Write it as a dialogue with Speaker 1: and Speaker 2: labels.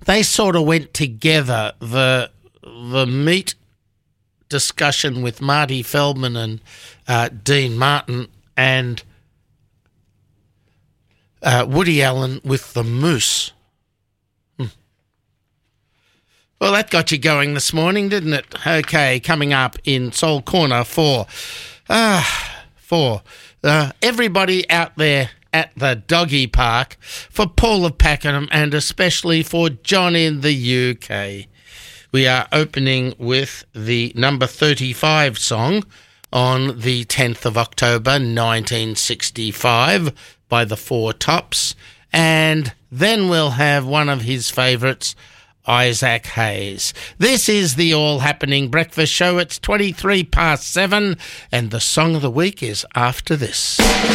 Speaker 1: they sort of went together. The meat discussion with Marty Feldman and Dean Martin, and Woody Allen with the Moose. Well, that got you going this morning, didn't it? Okay, coming up in Soul Corner for everybody out there at the doggy park, for Paul of Pakenham, and especially for John in the UK. We are opening with the number 35 song on the 10th of October 1965 by the Four Tops, and then we'll have one of his favourites, Isaac Hayes. This is the All Happening Breakfast Show. It's 7:23, and the song of the week is after this.